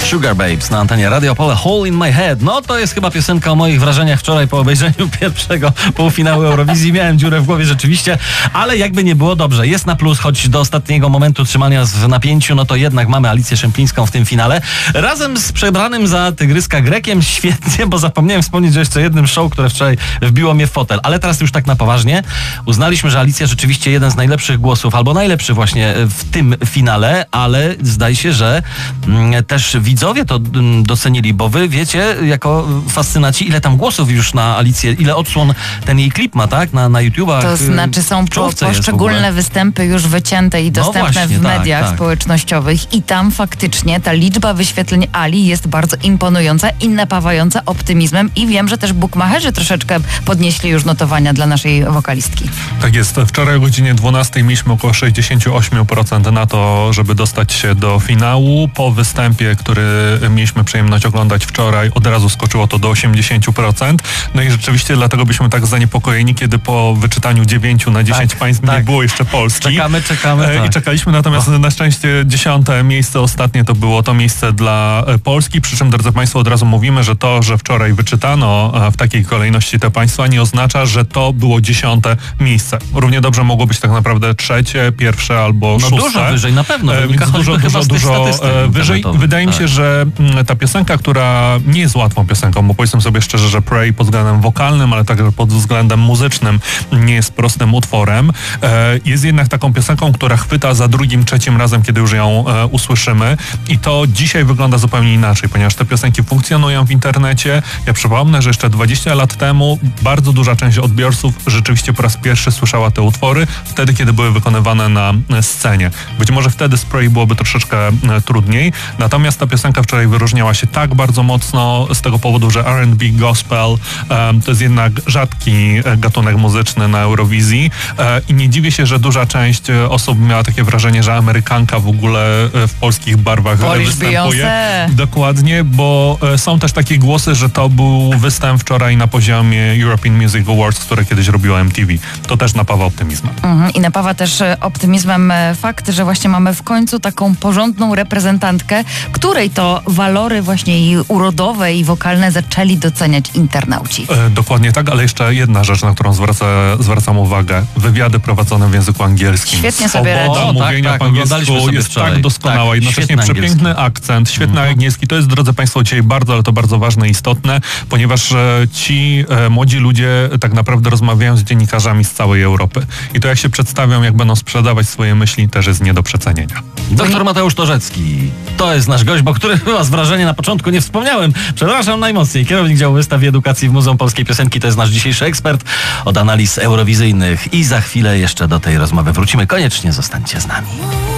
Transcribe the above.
Sugar Babes na antenie Radio Pole, Hole in My Head. No to jest chyba piosenka o moich wrażeniach wczoraj po obejrzeniu pierwszego półfinału Eurowizji. Miałem dziurę w głowie rzeczywiście, ale jakby nie było, dobrze. Jest na plus, choć do ostatniego momentu trzymania w napięciu, no to jednak mamy Alicję Szemplińską w tym finale. Razem z przebranym za tygryska Grekiem. Świetnie, bo zapomniałem wspomnieć o jeszcze jednym show, które wczoraj wbiło mnie w fotel. Ale teraz już tak na poważnie. Uznaliśmy, że Alicja rzeczywiście jeden z najlepszych głosów, albo najlepszy właśnie w tym finale, ale zdaje się, że też widzowie to docenili, bo wy wiecie, jako fascynaci, ile tam głosów już na Alicję, ile odsłon ten jej klip ma, tak? Na YouTubach. To znaczy są poszczególne występy już wycięte i dostępne w mediach społecznościowych i tam faktycznie ta liczba wyświetleń Ali jest bardzo imponująca i napawająca optymizmem i wiem, że też bookmacherzy troszeczkę podnieśli już notowania dla naszej wokalistki. Tak jest. Wczoraj o godzinie 12 mieliśmy około 68% na to, żeby dostać się do finału. Po występie, który mieliśmy przyjemność oglądać wczoraj, od razu skoczyło to do 80%. No i rzeczywiście dlatego byliśmy tak zaniepokojeni, kiedy po wyczytaniu 9 na 10 państw nie było jeszcze Polski. Czekamy. I czekaliśmy, natomiast na szczęście 10. miejsce ostatnie to było to miejsce dla Polski, przy czym, drodzy Państwo, od razu mówimy, że to, że wczoraj wyczytano w takiej kolejności te państwa, nie oznacza, że to było 10. miejsce. Równie dobrze mogło być tak naprawdę 3., 1. albo 6. Dużo wyżej, na pewno. Więc dużo wyżej. Wydaje mi się, że ta piosenka, która nie jest łatwą piosenką, bo powiedzmy sobie szczerze, że Pray pod względem wokalnym, ale także pod względem muzycznym nie jest prostym utworem, jest jednak taką piosenką, która chwyta za drugim, trzecim razem, kiedy już ją usłyszymy. I to dzisiaj wygląda zupełnie inaczej, ponieważ te piosenki funkcjonują w internecie. Ja przypomnę, że jeszcze 20 lat temu bardzo duża część odbiorców rzeczywiście po raz pierwszy słyszała te utwory, wtedy, kiedy były wykonywane na scenie. Być może wtedy Spray byłoby troszeczkę trudniej, natomiast ta piosenka wczoraj wyróżniała się tak bardzo mocno z tego powodu, że R&B, gospel to jest jednak rzadki gatunek muzyczny na Eurowizji i nie dziwię się, że duża część osób miała takie wrażenie, że Amerykanka w ogóle w polskich barwach występuje. Beyoncé. Dokładnie, bo są też takie głosy, że to był występ wczoraj na poziomie European Music Awards, które kiedyś robiło MTV. To też napawa optymizmem. I napawa też optymizmem fakt, że właśnie mamy w końcu taką porządną reprezentantkę, której to walory właśnie i urodowe i wokalne zaczęli doceniać internauci. Dokładnie tak, ale jeszcze jedna rzecz, na którą zwracam uwagę. Wywiady prowadzone w języku angielskim. Świetnie sobie radzi. Swoboda mówienia po angielsku jest tak doskonała. Jednocześnie przepiękny akcent, świetny angielski. To jest, drodzy Państwo, dzisiaj bardzo, ale to bardzo ważne i istotne, ponieważ ci młodzi ludzie tak naprawdę rozmawiają z dziennikarzami z całej Europy. I to, jak się przedstawią, jak będą sprzedawać swoje myśli, też jest nie do przecenienia. Doktor Mateusz Torzecki. To jest nasz gość, bo który chyba z wrażenia na początku nie wspomniałem. Przepraszam najmocniej. Kierownik działu wystaw i edukacji w Muzeum Polskiej Piosenki. To jest nasz dzisiejszy ekspert od analiz eurowizyjnych. I za chwilę jeszcze do tej rozmowy wrócimy. Koniecznie zostańcie z nami.